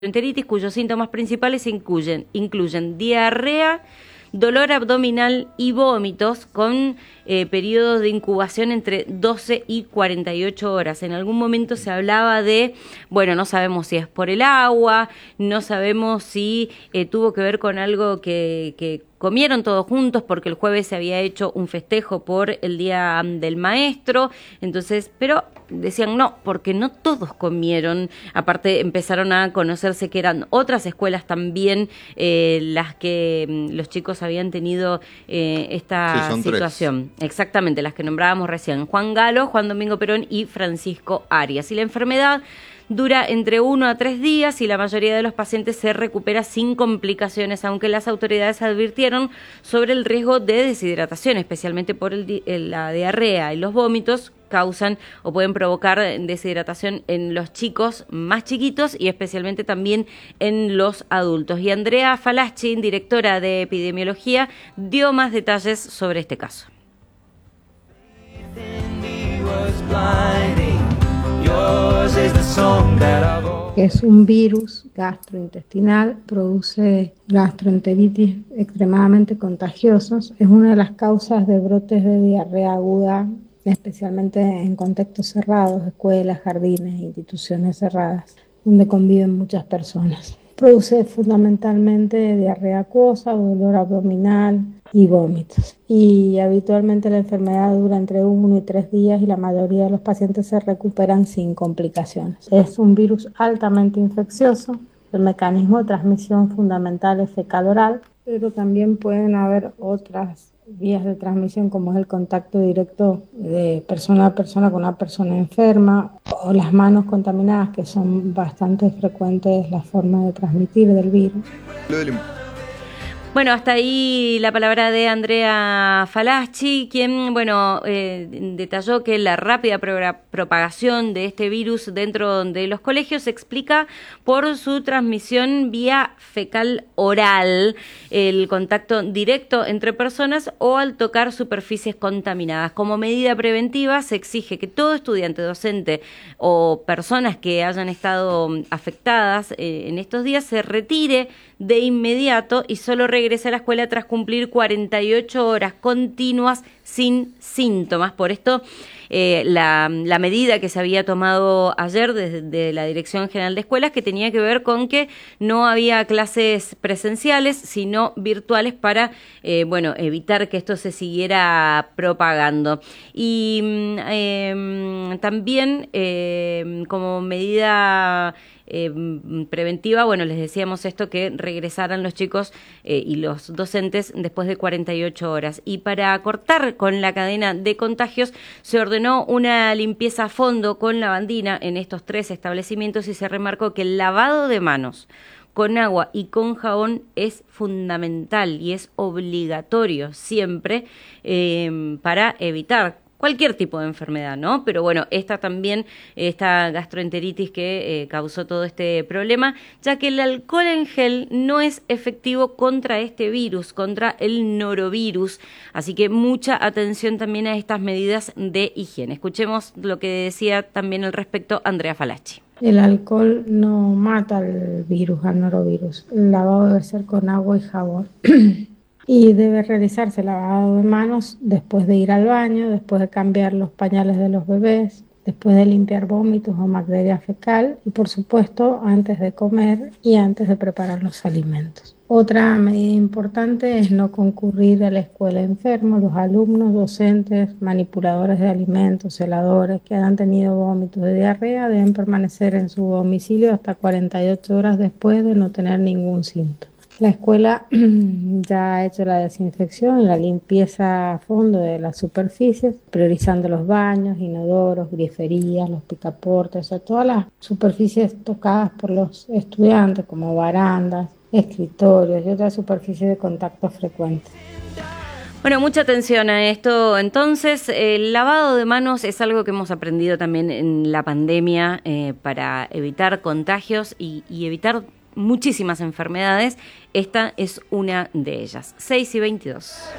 gastroenteritis, cuyos síntomas principales incluyen diarrea, dolor abdominal y vómitos con periodos de incubación entre 12 y 48 horas. En algún momento se hablaba de, bueno, no sabemos si es por el agua, no sabemos si tuvo que ver con algo que comieron todos juntos porque el jueves se había hecho un festejo por el Día del Maestro, entonces, pero decían no, porque no todos comieron, aparte empezaron a conocerse que eran otras escuelas también las que los chicos habían tenido esta situación. 3. Exactamente, las que nombrábamos recién, Juan Galo, Juan Domingo Perón y Francisco Arias. Y la enfermedad dura entre 1 a 3 días y la mayoría de los pacientes se recupera sin complicaciones, aunque las autoridades advirtieron sobre el riesgo de deshidratación, especialmente por la diarrea y los vómitos causan o pueden provocar deshidratación en los chicos más chiquitos y especialmente también en los adultos. Y Andrea Falaschi, directora de epidemiología, dio más detalles sobre este caso. Es un virus gastrointestinal, produce gastroenteritis extremadamente contagiosos. Es una de las causas de brotes de diarrea aguda, especialmente en contextos cerrados, escuelas, jardines, instituciones cerradas, donde conviven muchas personas. Produce fundamentalmente diarrea acuosa, dolor abdominal y vómitos. Y habitualmente la enfermedad dura entre 1 y 3 días y la mayoría de los pacientes se recuperan sin complicaciones. Es un virus altamente infeccioso. El mecanismo de transmisión fundamental es fecal-oral, pero también pueden haber otras vías de transmisión como es el contacto directo de persona a persona con una persona enferma o las manos contaminadas, que son bastante frecuentes las formas de transmitir del virus. Bueno, hasta ahí la palabra de Andrea Falaschi, quien, detalló que la rápida propagación de este virus dentro de los colegios se explica por su transmisión vía fecal oral, el contacto directo entre personas o al tocar superficies contaminadas. Como medida preventiva, se exige que todo estudiante, docente o personas que hayan estado afectadas en estos días se retire de inmediato y solo regrese a la escuela tras cumplir 48 horas continuas sin síntomas. Por esto, la medida que se había tomado ayer desde la Dirección General de Escuelas, que tenía que ver con que no había clases presenciales, sino virtuales para, evitar que esto se siguiera propagando. Y también, como medida preventiva, les decíamos esto, que regresaran los chicos y los docentes después de 48 horas. Y para cortar con la cadena de contagios, se ordenó una limpieza a fondo con lavandina en estos 3 establecimientos y se remarcó que el lavado de manos con agua y con jabón es fundamental y es obligatorio siempre para evitar cualquier tipo de enfermedad, ¿no? Pero esta también, esta gastroenteritis que causó todo este problema, ya que el alcohol en gel no es efectivo contra este virus, contra el norovirus. Así que mucha atención también a estas medidas de higiene. Escuchemos lo que decía también al respecto Andrea Falaschi. El alcohol no mata al virus, al norovirus. El lavado debe ser con agua y jabón. Y debe realizarse el lavado de manos después de ir al baño, después de cambiar los pañales de los bebés, después de limpiar vómitos o materia fecal y, por supuesto, antes de comer y antes de preparar los alimentos. Otra medida importante es no concurrir a la escuela enfermos. Los alumnos, docentes, manipuladores de alimentos, celadores que hayan tenido vómitos de diarrea deben permanecer en su domicilio hasta 48 horas después de no tener ningún síntoma. La escuela ya ha hecho la desinfección y la limpieza a fondo de las superficies, priorizando los baños, inodoros, griferías, los picaportes, todas las superficies tocadas por los estudiantes, como barandas, escritorios y otras superficies de contacto frecuente. Mucha atención a esto. Entonces, el lavado de manos es algo que hemos aprendido también en la pandemia para evitar contagios y evitar muchísimas enfermedades. Esta es una de ellas. 6:22.